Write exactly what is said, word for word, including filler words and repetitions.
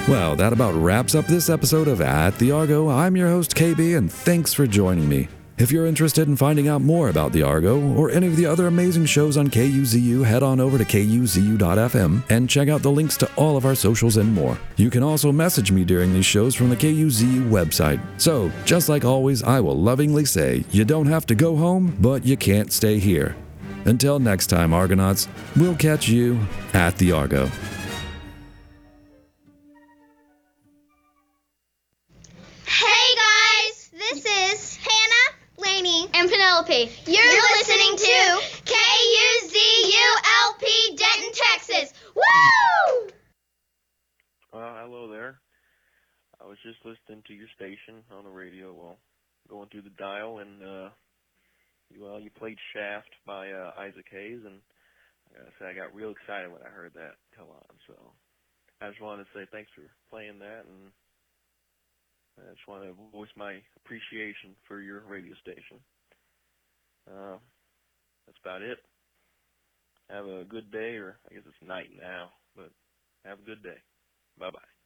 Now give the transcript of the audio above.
Well, that about wraps up this episode of At the Argo. I'm your host, K B, and thanks for joining me. If you're interested in finding out more about the Argo or any of the other amazing shows on K U Z U, head on over to K U Z U dot F M and check out the links to all of our socials and more. You can also message me during these shows from the K U Z U website. So, just like always, I will lovingly say, you don't have to go home, but you can't stay here. Until next time, Argonauts, we'll catch you at the Argo. Hey guys, this is Hannah, Lainey, and Penelope. You're, You're listening to K U Z U L P Denton, Texas. Woo! Well, hello there. I was just listening to your station on the radio, well, going through the dial, and uh, you, well, you played Shaft by uh, Isaac Hayes, and I gotta say I got real excited when I heard that come on. So I just wanted to say thanks for playing that, and I just want to voice my appreciation for your radio station. Uh, that's about it. Have a good day, or I guess it's night now, but have a good day. Bye-bye.